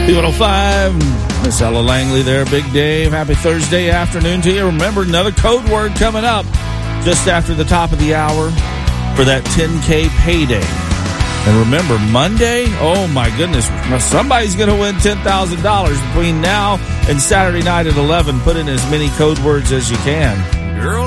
B105, Miss Ella Langley there, Big Dave. Happy Thursday afternoon to you. Remember, another code word coming up just after the top of the hour for that 10K payday. And remember, Monday, oh my goodness, somebody's going to win $10,000 between now and Saturday night at 11. Put in as many code words as you can. Girl,